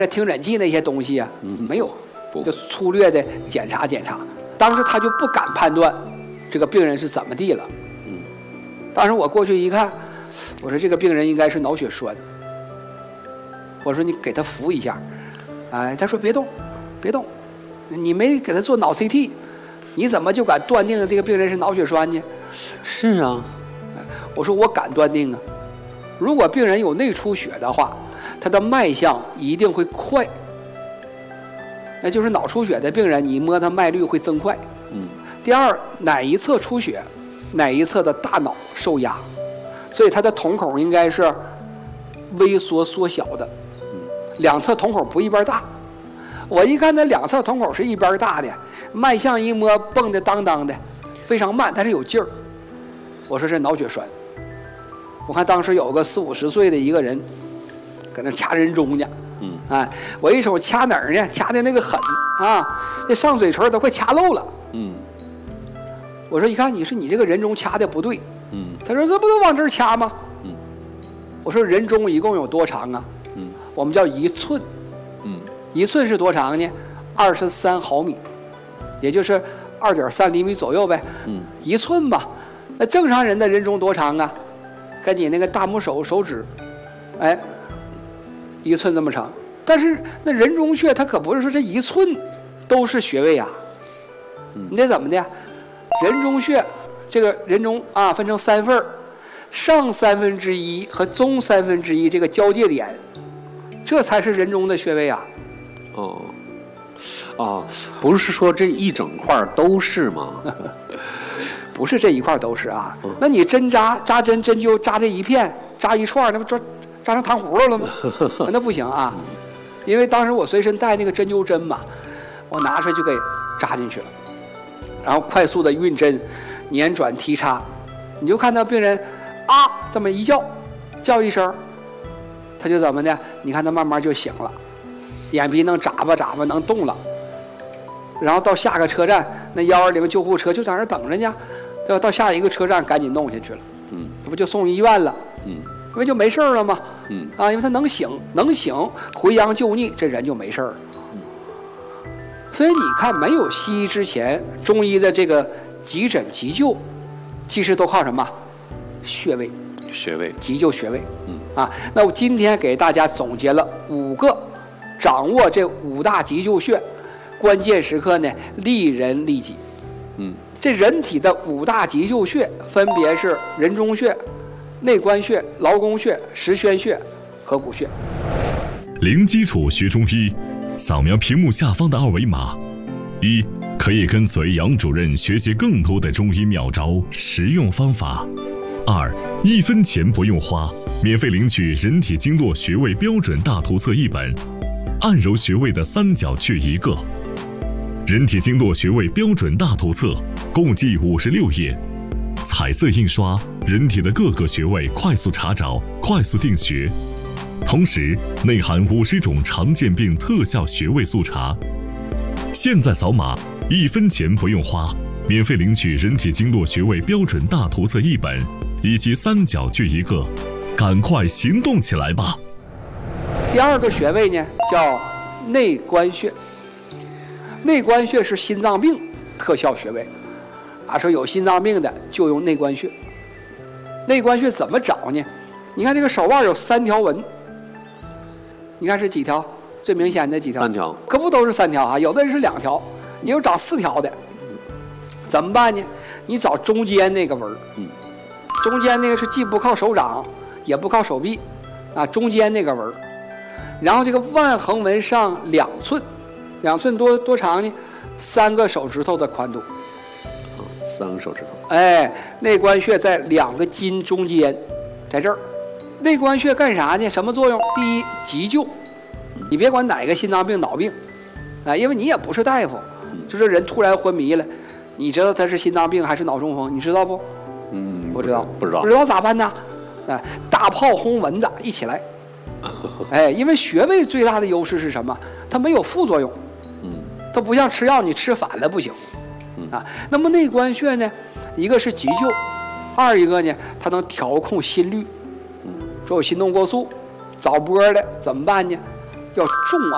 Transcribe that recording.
听诊器那些东西啊，没有，就粗略的检查检查。当时他就不敢判断这个病人是怎么地了。当时我过去一看，我说这个病人应该是脑血栓。我说你给他扶一下，哎，他说别动，别动，你没给他做脑 CT， 你怎么就敢断定这个病人是脑血栓呢？ 是啊， 我说我敢断定啊，如果病人有内出血的话，他的脉象一定会快，那就是脑出血的病人，你摸他脉率会增快。第二，哪一侧出血，哪一侧的大脑受压，所以他的瞳孔应该是微缩缩小的，两侧瞳孔不一边大。我一看他两侧瞳孔是一边大的，脉象一摸蹦的当当的，非常慢，但是有劲儿。我说是脑血栓。我看当时有个40、50岁的一个人，搁那掐人中呢。哎，我一手掐哪儿呢？掐的那个狠啊，这上嘴唇都快掐漏了。我说一看你这个人中掐的不对。他说这不都往这儿掐吗？我说人中一共有多长啊？我们叫1寸。1寸是多长呢？23毫米，也就是2.3厘米左右呗。1寸吧。那正常人的人中多长啊？跟你那个大拇手指，哎，1寸这么长。但是那人中穴它可不是说这1寸都是穴位啊。你得怎么的？人中穴这个人中啊分成3份，上1/3和中1/3这个交界点，这才是人中的穴位啊。 不是说这一整块都是吗？ 不是这一块都是啊。那你针扎针灸扎这一片扎一串，那不扎成糖葫芦了吗？那不行啊，因为当时我随身带那个针灸针嘛，我拿出来就给扎进去了，然后快速的运针捻转提插，你就看到病人啊这么一叫一声，他就怎么的？你看他慢慢就醒了，眼皮能眨巴能动了。然后到下个车站，那120救护车就在那儿等着呢，对吧？到下一个车站赶紧弄下去了，这不就送医院了，因为就没事了嘛，因为他能醒，回阳救逆，这人就没事了。所以你看，没有西医之前，中医的这个急诊急救，其实都靠什么？穴位，急救穴位。那我今天给大家总结了5个，掌握这5大急救穴。关键时刻呢，利人利己。这人体的5大急救穴分别是人中穴、内关穴、劳宫穴、实宣穴和骨穴。 零基础学中医，扫描屏幕下方的2维码。1. 可以跟随杨主任学习更多的中医妙招、实用方法。2. 1分钱不用花，免费领取人体经络穴位标准大图册1本，按揉穴位的3角穴1个。人体经络穴位标准大图册共计56页，彩色印刷，人体的各个穴位快速查找，快速定穴，同时内含50种常见病特效穴位速查。现在扫码，1分钱不用花，免费领取人体经络穴位标准大图册1本，以及3角穴1个，赶快行动起来吧！ 第2个穴位呢，叫内关穴。内关穴是心脏病特效穴位，说有心脏病的就用内关穴。内关穴怎么找呢？你看这个手腕有3条纹，你看是几条？最明显的几条？3条，可不都是3条啊，有的人是2条，也有找4条的。怎么办呢？你找中间那个纹，中间那个是既不靠手掌，也不靠手臂，中间那个纹。然后这个腕横纹上2寸。2寸多长呢？3个手指头的宽度。 3个手指头。 哎，内关穴在2个筋中间，在这儿。内关穴干啥呢？什么作用？第一，急救。你别管哪个心脏病、脑病，因为你也不是大夫，就这人突然昏迷了，你知道他是心脏病还是脑中风？你知道不？不知道。不知道咋办呢？大炮轰蚊子一起来。因为穴位最大的优势是什么？它没有副作用。它不像吃药，你吃反了不行。那么内关穴呢，一个是急救，2一个呢，它能调控心率。说有心动过速、早搏的怎么办呢？要重